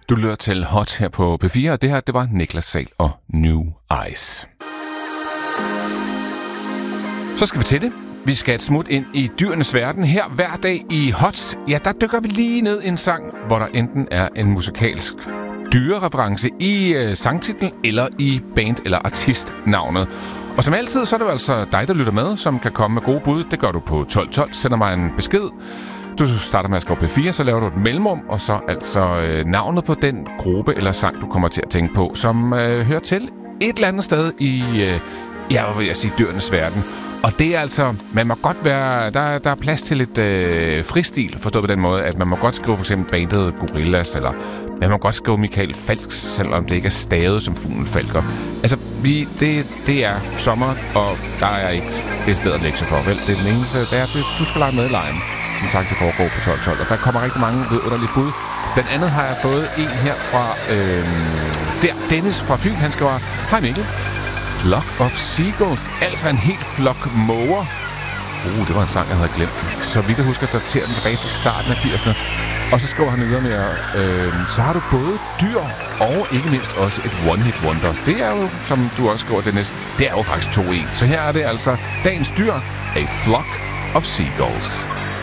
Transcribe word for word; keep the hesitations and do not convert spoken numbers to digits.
Du lytter til Hot her på P fire, og det her, det var Niklas Sahl og New Eyes. Så skal vi til det. Vi skal et smut ind i dyrenes verden. Her hver dag i Hot, ja, der dykker vi lige ned i en sang, hvor der enten er en musikalsk dyrereference i øh, sangtitlen, eller i band- eller artistnavnet. Og som altid, så er det jo altså dig, der lytter med, som kan komme med gode bud. Det gør du på tolv tolv. Sender mig en besked. Du starter med at skrive P fire, så laver du et mellemrum, og så altså øh, navnet på den gruppe eller sang, du kommer til at tænke på, som øh, hører til et eller andet sted i, øh, ja, hvad vil jeg sige, dyrenes verden. Og det er altså, man må godt være, der, der er plads til lidt øh, fristil, forstået på den måde, at man må godt skrive for eksempel bandet Gorillaz, eller man må godt skrive Michael Falch, selvom det ikke er stavet som fuglen Falker. Altså, vi, det, det er sommer, og der er ikke det sted at lægge sig for, vel? Det er den eneste, der er, det, du skal lege med i lejen. Som sagt, det foregår på tolv tolv, og der kommer rigtig mange vidunderlige bud. Blandt andet har jeg fået en her fra, øh, der, Dennis fra Fyn, han skriver, hej Mikkel. Flock of Seagulls, altså en helt flok måger. Uh, det var en sang, jeg havde glemt. Så vidt jeg husker, daterer den tilbage til starten af firserne. Og så skriver han videre med, øh, så har du både dyr og ikke mindst også et one-hit wonder. Det er jo, som du også skriver, Dennis, det er jo faktisk to en. Så her er det altså dagens dyr, A Flock of Seagulls.